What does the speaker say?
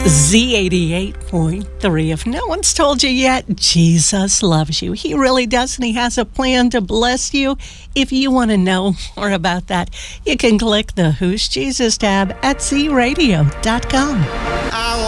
Z88.3. If no one's told you yet, Jesus loves you. He really does, and he has a plan to bless you. If you want to know more about that, you can click the Who's Jesus tab at zradio.com.